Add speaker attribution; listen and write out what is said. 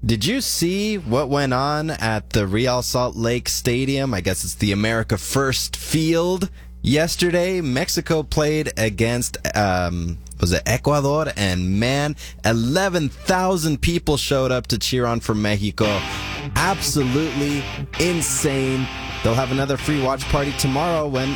Speaker 1: Did you see what went on at the Real Salt Lake Stadium? I guess it's the America First Field. Yesterday, Mexico played against, Ecuador? And man, 11,000 people showed up to cheer on for Mexico. Absolutely insane. They'll have another free watch party tomorrow when